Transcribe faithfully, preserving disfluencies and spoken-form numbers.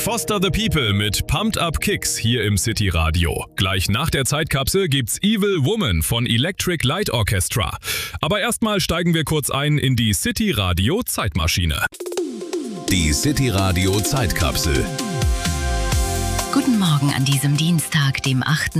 Foster the People mit Pumped Up Kicks hier im City Radio. Gleich nach der Zeitkapsel gibt's Evil Woman von Electric Light Orchestra. Aber erstmal steigen wir kurz ein in die City Radio Zeitmaschine. Die City Radio Zeitkapsel. Guten Morgen an diesem Dienstag, dem achten